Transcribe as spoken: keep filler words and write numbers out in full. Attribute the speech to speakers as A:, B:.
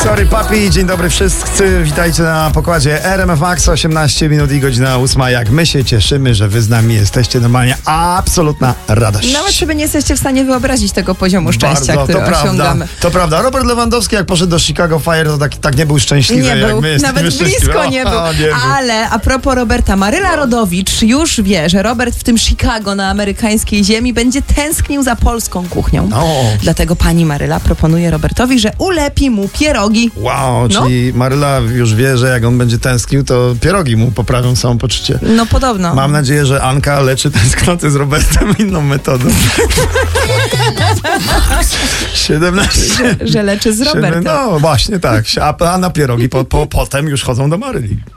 A: Sorry Papi, dzień dobry wszyscy, witajcie na pokładzie R M F Max, osiemnaście minut i godzina ósma. Jak my się cieszymy, że wy z nami jesteście, normalnie absolutna radość.
B: Nawet sobie nie jesteście w stanie wyobrazić tego poziomu szczęścia,
A: Bardzo,
B: który
A: to
B: osiągamy.
A: Prawda, to prawda. Robert Lewandowski jak poszedł do Chicago Fire, to tak, tak nie był szczęśliwy,
B: Nie
A: jak
B: był,
A: my jesteśmy
B: nawet blisko nie był.
A: O, nie był.
B: Ale a propos Roberta, Maryla Rodowicz już wie, że Robert w tym Chicago na amerykańskiej ziemi będzie tęsknił za polską kuchnią.
A: O.
B: Dlatego pani Maryla proponuje Robertowi, że ulepi mu pierogi.
A: Wow,
B: No.
A: czyli Maryla już wie, że jak on będzie tęsknił, to pierogi mu poprawią samopoczucie.
B: No podobno.
A: Mam nadzieję, że Anka leczy tęsknoty z Robertem inną metodą. siedemnaście
B: Że leczy z Robertem.
A: No właśnie tak, a, a na pierogi po, po, potem już chodzą do Maryli.